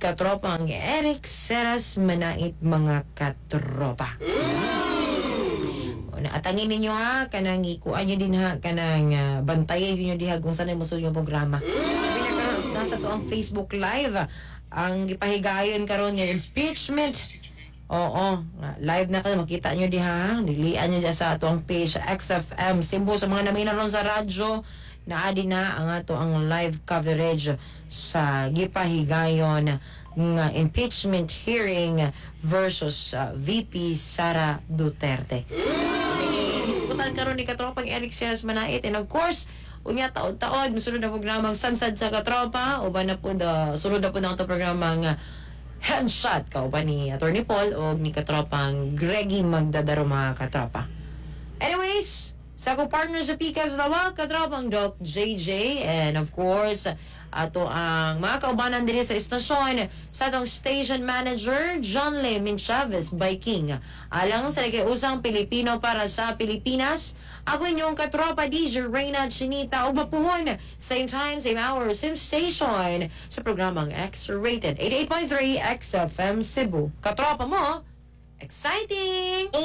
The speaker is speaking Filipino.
katropang Eric Seras Manait, mga katropa. Atangin ninyo ha, kanang ikuan nyo din ha, kanang bantayan nyo diha kung saan mo yung programa. Nasa to ang Facebook Live, ang gipahigayon karon nga impeachment. Oo, live na kayo, makita nyo diha, nilian nyo diha sa ato ang page XFM Cebu. Sa mga namina ron sa radyo, naadi na ang ato ang live coverage sa gipahigayon nga impeachment hearing versus VP Sara Duterte. Diskutan karon ni katropang Eric Seras Manait, and of course unya taod-taod musunod na programang Sansad sa Katropa, uban na po sunod na po ng programang Headshot kauban ni Attorney Paul o ni katropang Greggy Magdadaro, mga katropa. Anyways, sa ko partner sa Pikas Lawa, katropang Doc JJ, and of course ato ang mga kaubanan din sa istasyon sa atong station manager John Lemin Chavez by King. Alang sa nakiusang Pilipino para sa Pilipinas, ako inyong katropa DJ Reyna Chinita o Mapuhon. Same time, same hour, same station sa programang X-Rated 88.3 XFM Cebu. Katropa mo, exciting!